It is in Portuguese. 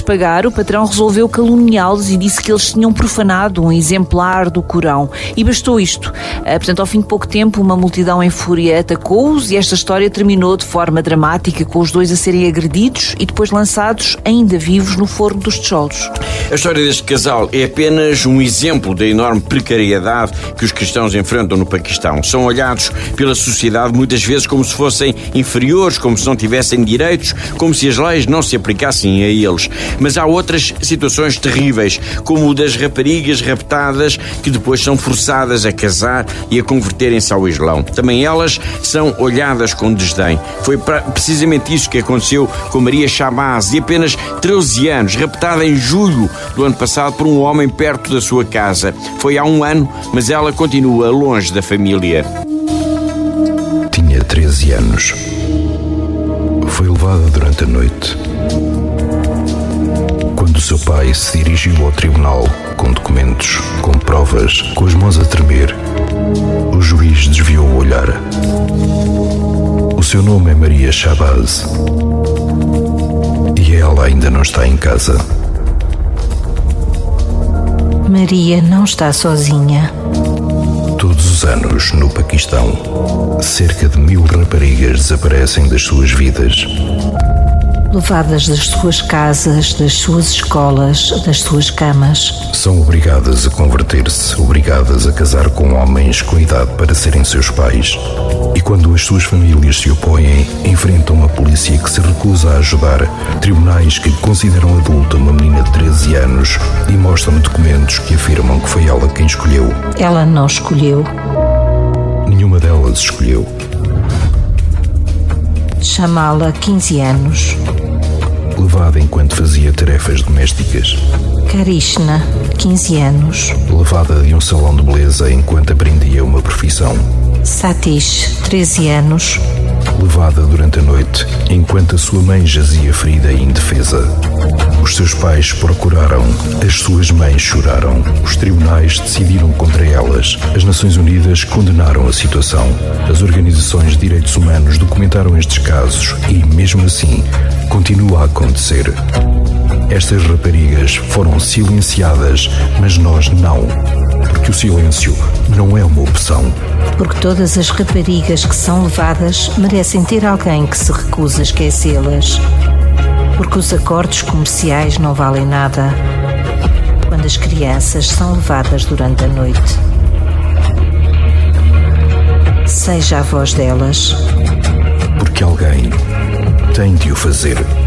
pagar, o patrão resolveu caluniá-los e disse que eles tinham profanado um exemplar do Corão. E bastou isto. Portanto, ao fim de pouco tempo, uma multidão em fúria atacou-os e esta história terminou de forma dramática, com os dois a serem agredidos e depois lançados, ainda vivos, no forno dos tijolos. A história deste casal é apenas um exemplo da enorme precariedade que os cristãos enfrentam no Paquistão. São olhados pela sociedade muitas vezes como se fossem inferiores, como se não tivessem direitos, como se as leis não se aplicassem a eles. Mas há outras situações terríveis, como o das raparigas raptadas que depois são forçadas a casar e a converterem-se ao Islão. Também elas são olhadas com desdém. Foi precisamente isso que aconteceu com Maria Shabaz, de apenas 13 anos, raptada em julho do ano passado por um homem perto da sua casa. Foi há um ano, mas ela continua longe da família. Tinha 13 anos. Foi levada durante a noite. Quando seu pai se dirigiu ao tribunal com documentos, com provas, com as mãos a tremer, o juiz desviou o olhar. O seu nome é Maria Shabaz e ela ainda não está em casa. Maria não está sozinha. Todos os anos, no Paquistão, cerca de 1000 raparigas desaparecem das suas vidas. Levadas das suas casas, das suas escolas, das suas camas. São obrigadas a converter-se, obrigadas a casar com homens com idade para serem seus pais. E quando as suas famílias se opõem, enfrentam a polícia que se recusa a ajudar, tribunais que consideram adulta uma menina de 13 anos e mostram documentos que afirmam que foi ela quem escolheu. Ela não escolheu. Nenhuma delas escolheu. Chamá-la 15 anos. Levada enquanto fazia tarefas domésticas. Karishna, 15 anos. Levada de um salão de beleza enquanto aprendia uma profissão. Satish, 13 anos. Levada durante a noite enquanto a sua mãe jazia ferida e indefesa. Os seus pais procuraram, as suas mães choraram. Os tribunais decidiram contra elas. As Nações Unidas condenaram a situação. As organizações de direitos humanos documentaram estes casos e, mesmo assim, continua a acontecer. Estas raparigas foram silenciadas, mas nós não, porque o silêncio não é uma opção. Porque todas as raparigas que são levadas merecem ter alguém que se recusa a esquecê-las. Porque os acordos comerciais não valem nada quando as crianças são levadas durante a noite. Seja a voz delas. Porque alguém tem de o fazer.